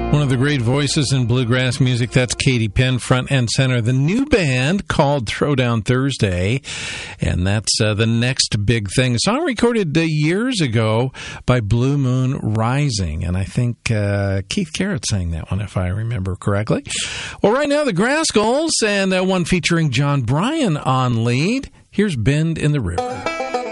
One of the great voices in bluegrass music, that's Katy Penn, front and center. The new band called Throwdown Thursday, and that's the next big thing. A song recorded years ago by Blue Moon Rising, and I think Keith Garrett sang that one, if I remember correctly. Well, right now, the Grascals, and one featuring John Bryan on lead. Here's Bend in the River.